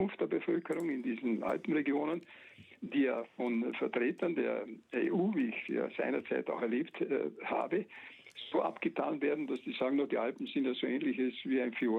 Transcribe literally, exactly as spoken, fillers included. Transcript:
der Bevölkerung in diesen Alpenregionen, die ja von Vertretern der E U, wie ich ja seinerzeit auch erlebt äh, habe, so abgetan werden, dass die sagen, no, die Alpen sind ja so ähnlich wie ein Fjord.